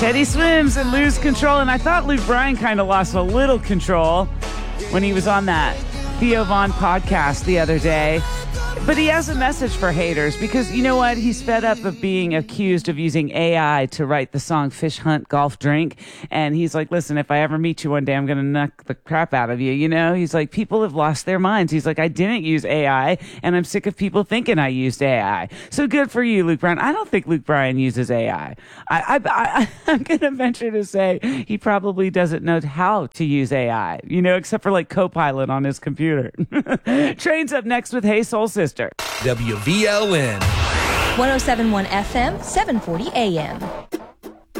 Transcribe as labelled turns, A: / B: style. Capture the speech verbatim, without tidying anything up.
A: Teddy Swims and Lose Control. And I thought Luke Bryan kind of lost a little control when he was on that Theo Von podcast the other day. But he has a message for haters because, you know what? He's fed up of being accused of using A I to write the song Fish Hunt Golf Drink. And he's like, listen, if I ever meet you one day, I'm going to knock the crap out of you. You know, he's like, people have lost their minds. He's like, I didn't use A I and I'm sick of people thinking I used A I. So good for you, Luke Bryan. I don't think Luke Bryan uses A I. I, I, I, I'm going to venture to say he probably doesn't know how to use A I, you know, except for like Copilot on his computer. Train's up next with Hey Soul Sister.
B: W V L N
C: one oh seven point one F M, seven forty A M.